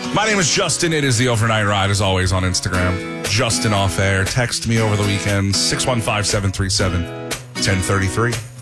My name is Justin. It is the Overnight Ride, as always, on Instagram. Justin Off Air. Text me over the weekend, 615-737-1033.